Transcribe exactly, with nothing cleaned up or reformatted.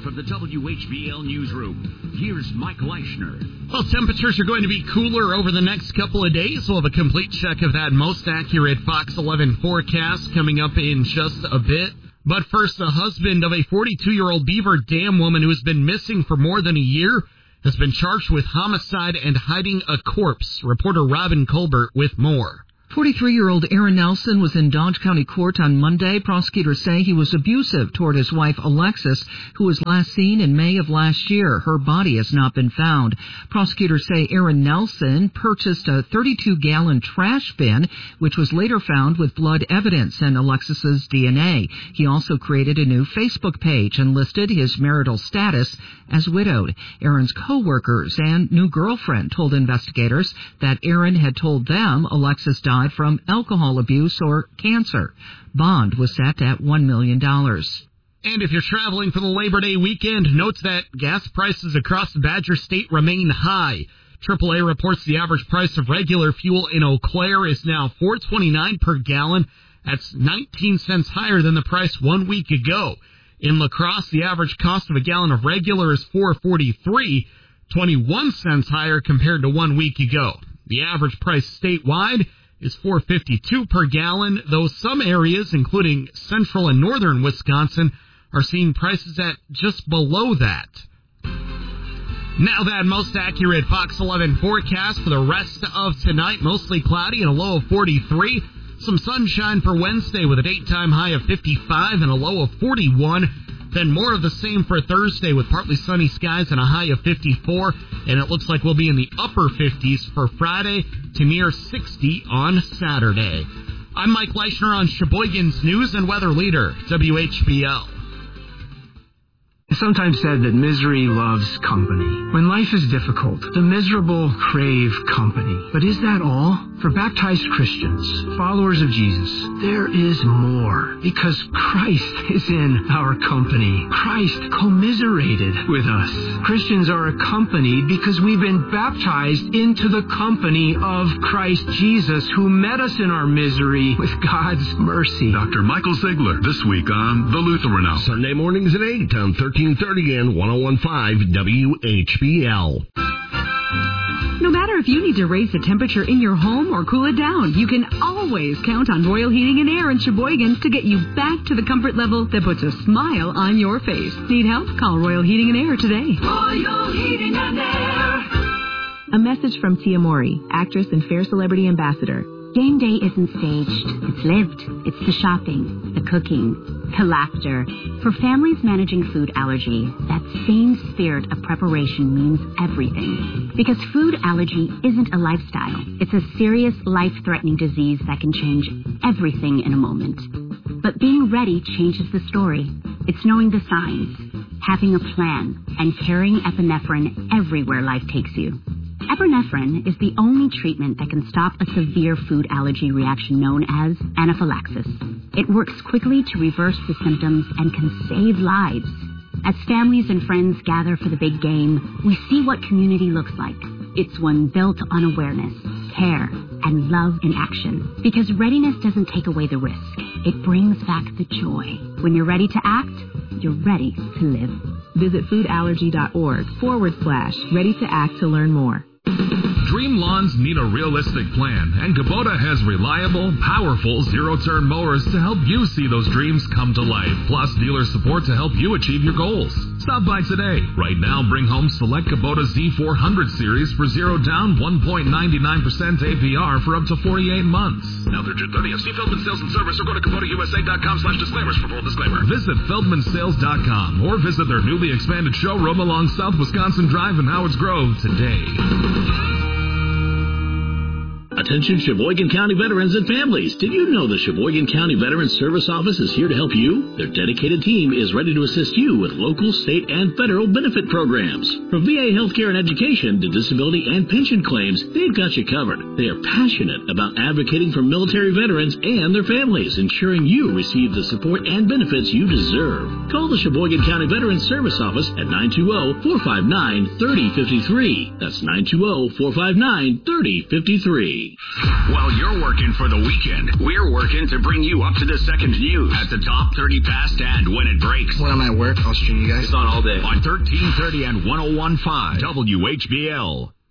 from the W H B L Newsroom, here's Mike Leischner. Well, temperatures are going to be cooler over the next couple of days. We'll have a complete check of that most accurate Fox eleven forecast coming up in just a bit. But first, the husband of a forty-two-year-old Beaver Dam woman who has been missing for more than a year has been charged with homicide and hiding a corpse. Reporter Robin Colbert with more. forty-three-year-old Aaron Nelson was in Dodge County Court on Monday. Prosecutors say he was abusive toward his wife, Alexis, who was last seen in May of last year. Her body has not been found. Prosecutors say Aaron Nelson purchased a thirty-two-gallon trash bin, which was later found with blood evidence and Alexis's D N A. He also created a new Facebook page and listed his marital status as widowed. Aaron's co-workers and new girlfriend told investigators that Aaron had told them Alexis died from alcohol abuse or cancer. Bond was set at one million dollars. And if you're traveling for the Labor Day weekend, note that gas prices across the Badger State remain high. triple A reports the average price of regular fuel in Eau Claire is now four dollars and twenty-nine cents per gallon. That's nineteen cents higher than the price one week ago. In La Crosse, the average cost of a gallon of regular is four dollars and forty-three cents, twenty-one cents higher compared to one week ago. The average price statewide is four dollars and fifty-two cents per gallon, though some areas, including central and northern Wisconsin, are seeing prices at just below that. Now that most accurate Fox eleven forecast for the rest of tonight, mostly cloudy and a low of forty-three. Some sunshine for Wednesday with a daytime high of fifty-five and a low of forty-one. Then more of the same for Thursday with partly sunny skies and a high of fifty-four. And it looks like we'll be in the upper fifties for Friday to near sixty on Saturday. I'm Mike Leischner on Sheboygan's News and Weather Leader, W H B L. It's sometimes said that misery loves company. When life is difficult, the miserable crave company. But is that all? For baptized Christians, followers of Jesus, there is more. Because Christ is in our company. Christ commiserated with us. Christians are accompanied because we've been baptized into the company of Christ Jesus, who met us in our misery with God's mercy. Doctor Michael Ziegler, this week on The Lutheran Hour. Sunday mornings at eight on thirteen thirty and one oh one point five W H B L. No matter if you need to raise the temperature in your home or cool it down, you can always count on Royal Heating and Air in Sheboygan to get you back to the comfort level that puts a smile on your face. Need help? Call Royal Heating and Air today. Royal Heating and Air. A message from Tia Mori, actress and Fair Celebrity Ambassador. Game day isn't staged. It's lived. It's the shopping, the cooking, the laughter. For families managing food allergy, that same spirit of preparation means everything. Because food allergy isn't a lifestyle. It's a serious, life-threatening disease that can change everything in a moment. But being ready changes the story. It's knowing the signs, having a plan, and carrying epinephrine everywhere life takes you. Epinephrine is the only treatment that can stop a severe food allergy reaction known as anaphylaxis. It works quickly to reverse the symptoms and can save lives. As families and friends gather for the big game, we see what community looks like. It's one built on awareness, care, and love in action. Because readiness doesn't take away the risk. It brings back the joy. When you're ready to act, you're ready to live. Visit foodallergy.org forward slash ready to act to learn more. Dream lawns need a realistic plan, and Kubota has reliable, powerful zero-turn mowers to help you see those dreams come to life, plus dealer support to help you achieve your goals. Stop by today. Right now, bring home select Kubota Z four hundred series for zero down, one point nine nine percent A P R for up to forty-eight months. Now through June thirtieth, see Feldman Sales and Service or go to Kubota U S A dot com slash disclaimers for full disclaimer. Visit Feldman Sales dot com or visit their newly expanded showroom along South Wisconsin Drive in Howards Grove today. Attention Sheboygan County veterans and families. Did you know the Sheboygan County Veterans Service Office is here to help you? Their dedicated team is ready to assist you with local, state, and federal benefit programs. From V A healthcare and education to disability and pension claims, they've got you covered. They are passionate about advocating for military veterans and their families, ensuring you receive the support and benefits you deserve. Call the Sheboygan County Veterans Service Office at nine two zero, four five nine, three zero five three. That's nine two zero, four five nine, three zero five three. County. While you're working for the weekend, we're working to bring you up to the second news at the top thirty past and when it breaks. When I'm at work, I'll stream you guys. It's on all day. On thirteen thirty and one oh one point five W H B L.